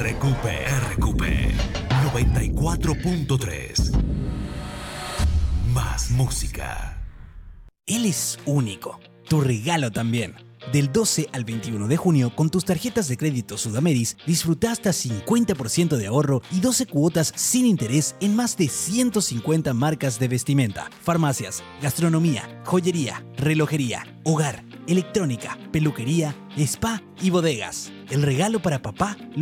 RQP 94.3. Más música. Él es único. Tu regalo también. Del 12 al 21 de junio, con tus tarjetas de crédito Sudameris, disfruta hasta 50% de ahorro y 12 cuotas sin interés en más de 150 marcas de vestimenta, farmacias, gastronomía, joyería, relojería, hogar, electrónica, peluquería, spa y bodegas. El regalo para papá